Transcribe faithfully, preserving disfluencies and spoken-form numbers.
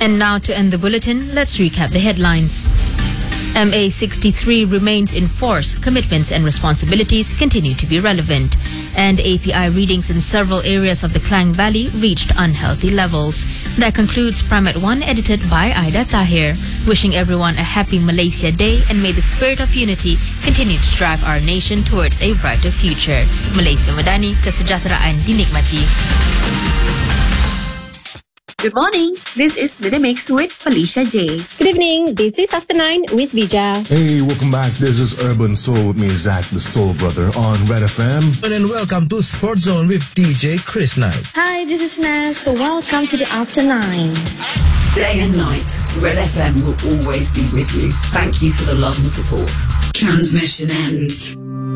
And now to end the bulletin, let's recap the headlines. M A sixty-three remains in force. Commitments and responsibilities continue to be relevant. And A P I readings in several areas of the Klang Valley reached unhealthy levels. That concludes Prime at one, edited by Aida Tahir. Wishing everyone a happy Malaysia Day, and may the spirit of unity continue to drive our nation towards a brighter future. Malaysia Madani, kesejahteraan dinikmati. Good morning. This is Minimix with Felicia J. Good evening. This is After Nine with Vija. Hey, welcome back. This is Urban Soul with me, Zach, the Soul Brother, on Red F M. And welcome to Sport Zone with D J Chris Knight. Hi, this is Naz. So welcome to the After Nine. Day and night, Red F M will always be with you. Thank you for the love and support. Transmission ends.